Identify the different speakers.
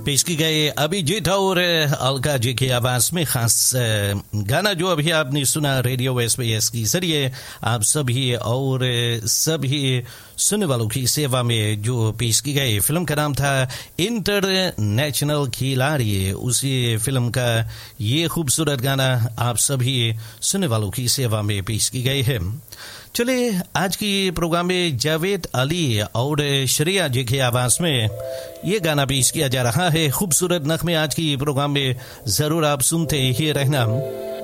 Speaker 1: पेश की गई अभिजीत और अलका जी की आवाज में खास गाना जो अभी आपने सुना रेडियो SBS की जरिए आप सभी और सभी सुनने वालों की सेवा में जो पेश की गई फिल्म का नाम था इंटरनेशनल खिलाड़ी। उसी फिल्म का ये खूबसूरत गाना आप सभी सुनने वालों की सेवा में पेश की गई है। चलिए आज की प्रोग्राम में जावेद अली और श्रेया जी की आवाज में ये गाना पेश किया जा रहा है। खूबसूरत नगमे आज की प्रोग्राम में जरूर आप सुनते ही रहना।